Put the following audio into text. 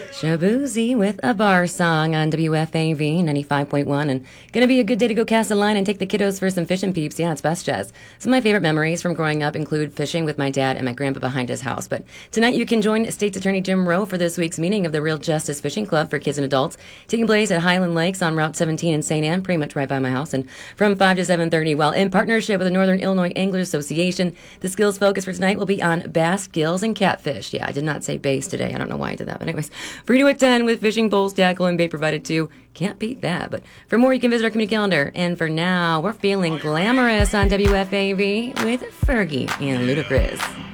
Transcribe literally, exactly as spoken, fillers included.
Shabuzi with a bar song on W F A V ninety-five point one, and gonna be a good day to go cast a line and take the kiddos for some fishing peeps. Yeah, it's best jazz. Some of my favorite memories from growing up include fishing with my dad and my grandpa behind his house. But tonight you can join State's Attorney Jim Rowe for this week's meeting of the Real Justice Fishing Club for kids and adults, taking place at Highland Lakes on Route seventeen in Saint Anne, pretty much right by my house, and from five to seven thirty. Well, in partnership with the Northern Illinois Anglers Association, the skills focus for tonight will be on bass, gills, and catfish. Yeah, I did not say bass today. I don't know why I did that, but anyways, free to attend with fishing poles, tackle, and bait provided too. Can't beat that. But for more, you can visit our community calendar. And for now, we're feeling glamorous on W F A V with Fergie and Ludacris.